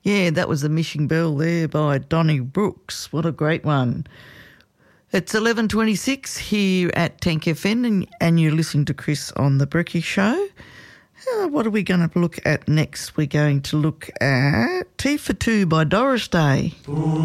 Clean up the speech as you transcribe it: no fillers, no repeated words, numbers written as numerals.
Yeah, that was the Mishing Bell there by Donnie Brooks. What a great one. It's 11:26 here at Tank FM and you're listening to Chris on The Brekkie Show. What are we going to look at next? We're going to look at Tea for Two by Doris Day.